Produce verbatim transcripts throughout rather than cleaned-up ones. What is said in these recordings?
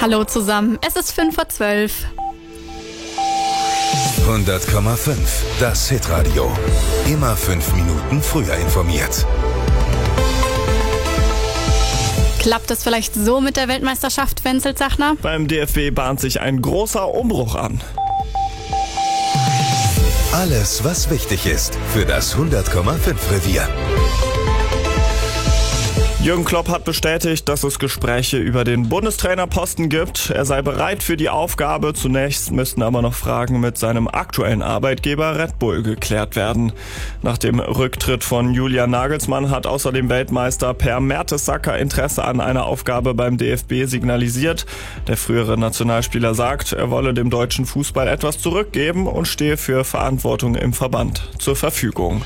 Hallo zusammen, es ist fünf vor zwölf. hundert Komma fünf, das Hitradio. Immer fünf Minuten früher informiert. Klappt es vielleicht so mit der Weltmeisterschaft, Wenzel Zachner? Beim D F B bahnt sich ein großer Umbruch an. Alles, was wichtig ist für das hundert Komma fünf Revier. Jürgen Klopp hat bestätigt, dass es Gespräche über den Bundestrainerposten gibt. Er sei bereit für die Aufgabe. Zunächst müssten aber noch Fragen mit seinem aktuellen Arbeitgeber Red Bull geklärt werden. Nach dem Rücktritt von Julian Nagelsmann hat außerdem Weltmeister Per Mertesacker Interesse an einer Aufgabe beim D F B signalisiert. Der frühere Nationalspieler sagt, er wolle dem deutschen Fußball etwas zurückgeben und stehe für Verantwortung im Verband zur Verfügung.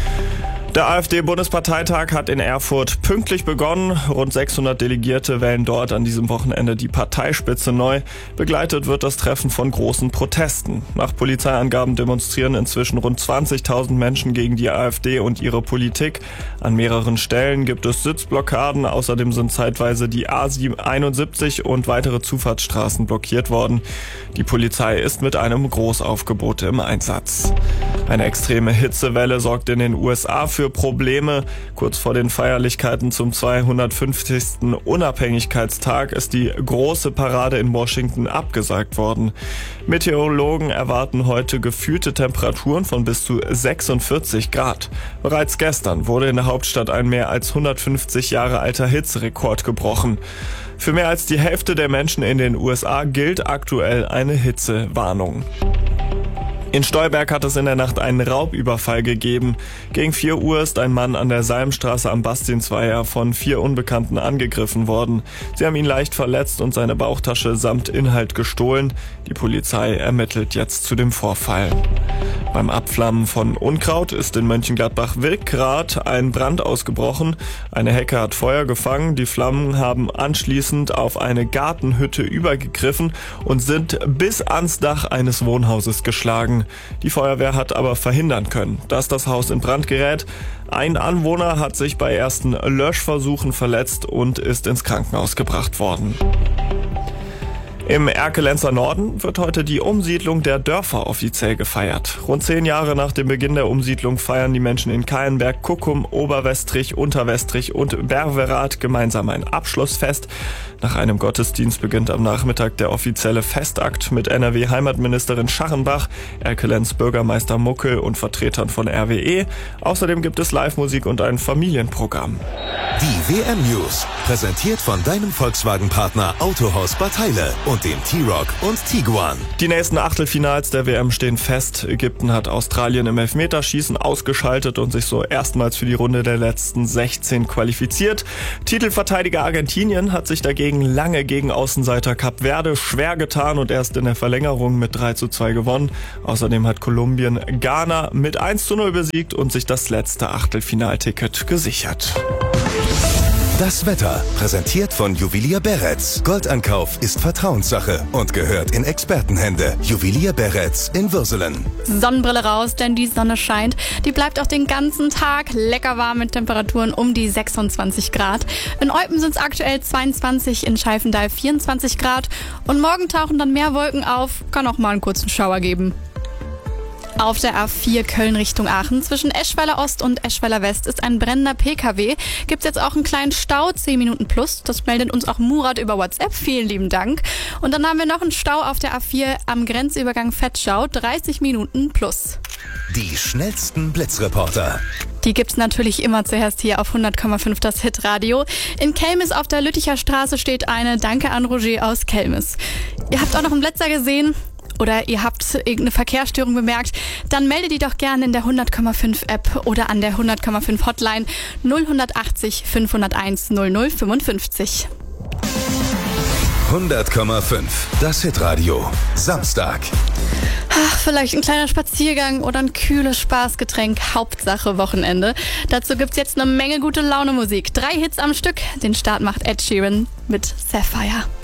Der AfD-Bundesparteitag hat in Erfurt pünktlich begonnen. Rund sechshundert Delegierte wählen dort an diesem Wochenende die Parteispitze neu. Begleitet wird das Treffen von großen Protesten. Nach Polizeiangaben demonstrieren inzwischen rund zwanzigtausend Menschen gegen die AfD und ihre Politik. An mehreren Stellen gibt es Sitzblockaden. Außerdem sind zeitweise die A einundsiebzig und weitere Zufahrtsstraßen blockiert worden. Die Polizei ist mit einem Großaufgebot im Einsatz. Eine extreme Hitzewelle sorgt in den U S A für Probleme. Kurz vor den Feierlichkeiten zum zweihundertfünfzigsten Unabhängigkeitstag ist die große Parade in Washington abgesagt worden. Meteorologen erwarten heute gefühlte Temperaturen von bis zu sechsundvierzig Grad. Bereits gestern wurde in der Hauptstadt ein mehr als hundertfünfzig Jahre alter Hitzerekord gebrochen. Für mehr als die Hälfte der Menschen in den U S A gilt aktuell eine Hitzewarnung. In Stolberg hat es in der Nacht einen Raubüberfall gegeben. Gegen vier Uhr ist ein Mann an der Salmstraße am Bastiensweiher von vier Unbekannten angegriffen worden. Sie haben ihn leicht verletzt und seine Bauchtasche samt Inhalt gestohlen. Die Polizei ermittelt jetzt zu dem Vorfall. Beim Abflammen von Unkraut ist in Mönchengladbach-Wickrath ein Brand ausgebrochen. Eine Hecke hat Feuer gefangen. Die Flammen haben anschließend auf eine Gartenhütte übergegriffen und sind bis ans Dach eines Wohnhauses geschlagen. Die Feuerwehr hat aber verhindern können, dass das Haus in Brand gerät. Ein Anwohner hat sich bei ersten Löschversuchen verletzt und ist ins Krankenhaus gebracht worden. Im Erkelenzer Norden wird heute die Umsiedlung der Dörfer offiziell gefeiert. Rund zehn Jahre nach dem Beginn der Umsiedlung feiern die Menschen in Keienberg, Kuckum, Oberwestrich, Unterwestrich und Berverath gemeinsam ein Abschlussfest. Nach einem Gottesdienst beginnt am Nachmittag der offizielle Festakt mit N R W-Heimatministerin Scharrenbach, Erkelenz Bürgermeister Muckel und Vertretern von R W E. Außerdem gibt es Live-Musik und ein Familienprogramm. Die W M-News, präsentiert von deinem Volkswagen-Partner Autohaus Bad Heile und dem T-Roc und Tiguan. Die nächsten Achtelfinals der W M stehen fest. Ägypten hat Australien im Elfmeterschießen ausgeschaltet und sich so erstmals für die Runde der letzten sechzehn qualifiziert. Titelverteidiger Argentinien hat sich dagegen lange gegen Außenseiter Kap Verde schwer getan und erst in der Verlängerung mit drei zu zwei gewonnen. Außerdem hat Kolumbien Ghana mit eins zu null besiegt und sich das letzte Achtelfinalticket gesichert. Das Wetter, präsentiert von Juwelier Beretz. Goldankauf ist Vertrauenssache und gehört in Expertenhände. Juwelier Beretz in Würselen. Sonnenbrille raus, denn die Sonne scheint. Die bleibt auch den ganzen Tag lecker warm mit Temperaturen um die sechsundzwanzig Grad. In Eupen sind es aktuell zweiundzwanzig, in Scheifendahl vierundzwanzig Grad. Und morgen tauchen dann mehr Wolken auf, kann auch mal einen kurzen Schauer geben. Auf der A vier Köln Richtung Aachen zwischen Eschweiler Ost und Eschweiler West ist ein brennender P K W. Gibt's jetzt auch einen kleinen Stau, zehn Minuten plus. Das meldet uns auch Murat über WhatsApp. Vielen lieben Dank. Und dann haben wir noch einen Stau auf der A vier am Grenzübergang Vetschau, dreißig Minuten plus. Die schnellsten Blitzreporter. Die gibt's natürlich immer zuerst hier auf hundert Komma fünf das Hitradio. In Kelmis auf der Lütticher Straße steht eine. Danke an Roger aus Kelmis. Ihr habt auch noch einen Blitzer gesehen? Oder ihr habt irgendeine Verkehrsstörung bemerkt, dann meldet die doch gerne in der hundert Komma fünf App oder an der hundert Komma fünf Hotline null achtzig fünfhunderteins null null fünfundfünfzig. hundert Komma fünf, das Hitradio, Samstag. Ach, vielleicht ein kleiner Spaziergang oder ein kühles Spaßgetränk, Hauptsache Wochenende. Dazu gibt's jetzt eine Menge gute Laune Musik. Drei Hits am Stück, den Start macht Ed Sheeran mit Sapphire.